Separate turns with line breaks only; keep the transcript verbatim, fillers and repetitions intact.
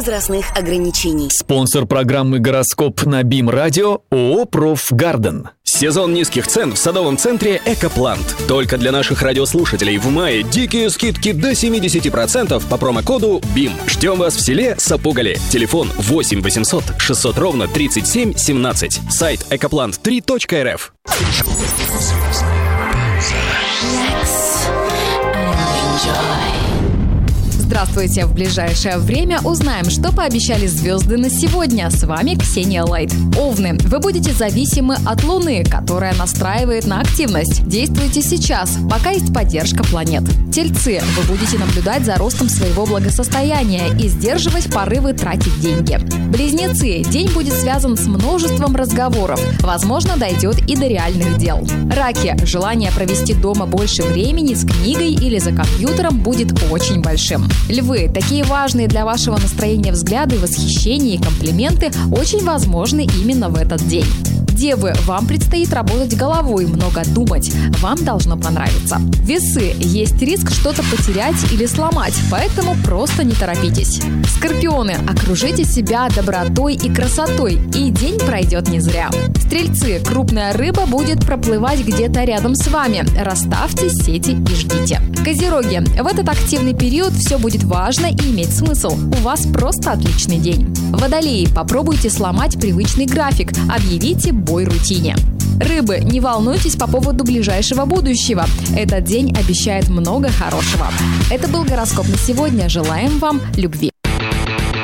возрастных ограничений.
Спонсор программы «Гороскоп» на БИМ Радио ООО «Профгарден».
Сезон низких цен в садовом центре «Экоплант». Только для наших радиослушателей в мае дикие скидки до семьдесят процентов по промокоду БИМ. Ждем вас в селе Сапугали. Телефон восемь восемьсот шестьсот ровно тридцать семь семнадцать. Сайт экоплант три точка эр эф.
Здравствуйте! В ближайшее время узнаем, что пообещали звезды на сегодня. С вами Ксения Лайт. Овны, вы будете зависимы от Луны, которая настраивает на активность. Действуйте сейчас, пока есть поддержка планет. Тельцы, вы будете наблюдать за ростом своего благосостояния и сдерживать порывы тратить деньги. Близнецы, день будет связан с множеством разговоров. Возможно, дойдет и до реальных дел. Раки, желание провести дома больше времени с книгой или за компьютером будет очень большим. Львы, такие важные для вашего настроения взгляды, восхищения и комплименты очень возможны именно в этот день. Девы, вам предстоит работать головой, много думать. Вам должно понравиться. Весы, есть риск что-то потерять или сломать, поэтому просто не торопитесь. Скорпионы, окружите себя добротой и красотой, и день пройдет не зря. Стрельцы, крупная рыба будет проплывать где-то рядом с вами. Расставьте сети и ждите. Козероги, в этот активный период все будет важно и иметь смысл. У вас просто отличный день. Водолеи, попробуйте сломать привычный график, объявите бой рутине. Рыбы, не волнуйтесь по поводу ближайшего будущего. Этот день обещает много хорошего. Это был гороскоп на сегодня. Желаем вам любви.